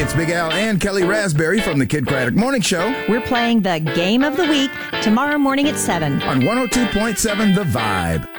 it's Big Al and Kelly Raspberry from the Kid Craddock Morning Show We're playing the Game of the Week tomorrow morning at 7. on 102.7 The Vibe.